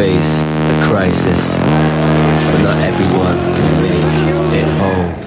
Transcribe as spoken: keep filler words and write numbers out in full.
face a crisis, but not everyone can make it home.